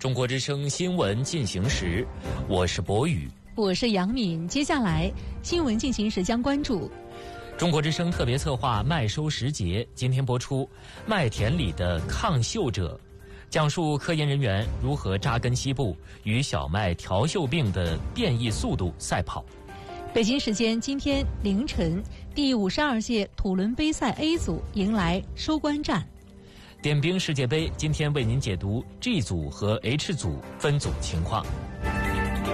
中国之声新闻进行时，我是博宇， 我是杨敏。接下来新闻进行时将关注中国之声特别策划麦收时节，今天播出麦田里的抗嗅者，讲述科研人员如何扎根西部，与小麦调嗅病的变异速度赛跑。 北京时间今天凌晨，第52届土伦杯赛 A 组迎来收官战。 点兵世界杯今天为您解读 G 组和 H 组分组情况。